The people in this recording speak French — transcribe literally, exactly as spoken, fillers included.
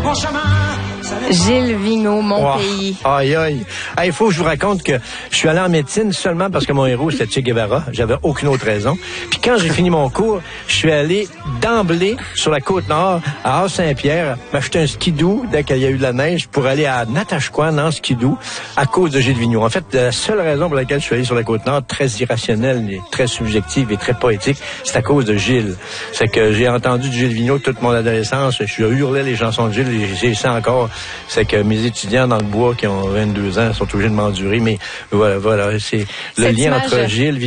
mon chemin. Gilles Vigneault, mon oh, pays. Aïe, aïe. Il hey, faut que je vous raconte que je suis allé en médecine seulement parce que mon héros, c'était Che Guevara. J'avais aucune autre raison. Puis quand j'ai fini mon cours, je suis allé d'emblée sur la Côte-Nord, à Haute-Saint-Pierre, m'acheter un skidoo dès qu'il y a eu de la neige pour aller à Natashquan en skidoo à cause de Gilles Vigneault. En fait, la seule raison pour laquelle je suis allé sur la Côte-Nord, très irrationnelle, et très subjective et très poétique, c'est à cause de Gilles. C'est que j'ai entendu du Gilles Vigneault toute mon adolescence. Je hurlais les chansons de Gilles et j'ai ça encore. C'est que mes étudiants dans le bois qui ont vingt-deux ans sont obligés de m'endurer. Mais voilà, voilà, c'est le lien entre Gilles